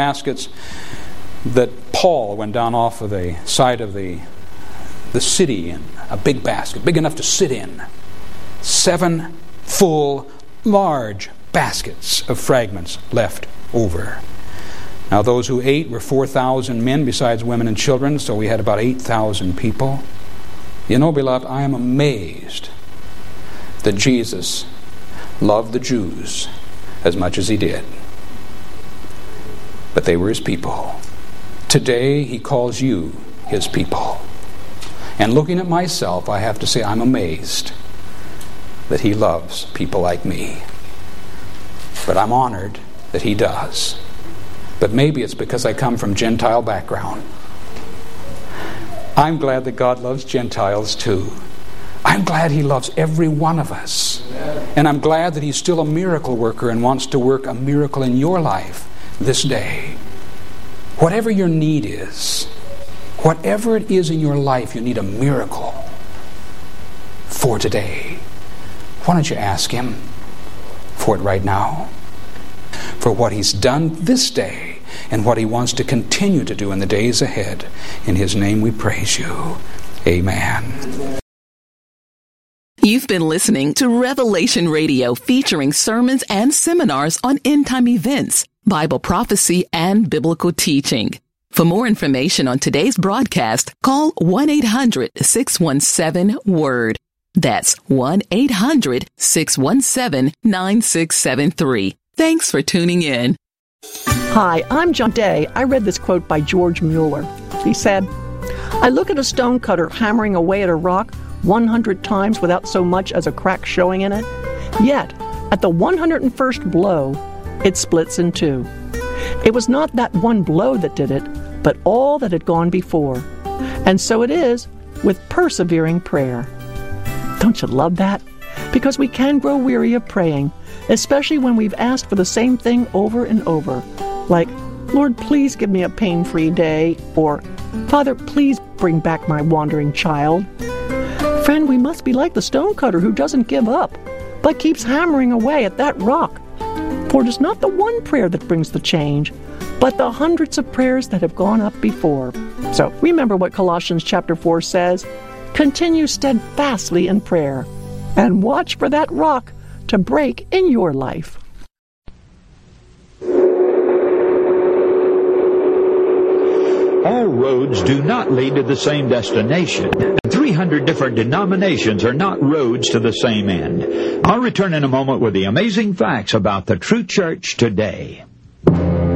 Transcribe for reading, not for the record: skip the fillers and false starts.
baskets that Paul went down off of the side of the city in a big basket, big enough to sit in. 7 full, large baskets of fragments left over. Now those who ate were 4,000 men besides women and children, so we had about 8,000 people. You know, beloved, I am amazed that Jesus loved the Jews as much as he did. But they were his people. Today he calls you his people. And looking at myself, I have to say I'm amazed that he loves people like me. But I'm honored that he does. But maybe it's because I come from Gentile background. I'm glad that God loves Gentiles too. I'm glad he loves every one of us. And I'm glad that he's still a miracle worker and wants to work a miracle in your life this day. Whatever your need is, whatever it is in your life you need a miracle for today, why don't you ask him for it right now? For what he's done this day and what he wants to continue to do in the days ahead. In his name we praise you. Amen. You've been listening to Revelation Radio, featuring sermons and seminars on end-time events, Bible prophecy, and biblical teaching. For more information on today's broadcast, call 1-800-617-WORD. That's 1-800-617-9673. Thanks for tuning in. Hi, I'm John Day. I read this quote by George Mueller. He said, "I look at a stonecutter hammering away at a rock 100 times without so much as a crack showing in it. Yet, at the 101st blow, it splits in two. It was not that one blow that did it, but all that had gone before. And so it is with persevering prayer." Don't you love that? Because we can grow weary of praying, especially when we've asked for the same thing over and over. Like, "Lord, please give me a pain-free day," or "Father, please bring back my wandering child." Friend, we must be like the stonecutter who doesn't give up, but keeps hammering away at that rock. For it is not the one prayer that brings the change, but the hundreds of prayers that have gone up before. So remember what Colossians chapter 4 says, "Continue steadfastly in prayer, and watch for that rock to break in your life." All roads do not lead to the same destination. 300 different denominations are not roads to the same end. I'll return in a moment with the amazing facts about the true church today.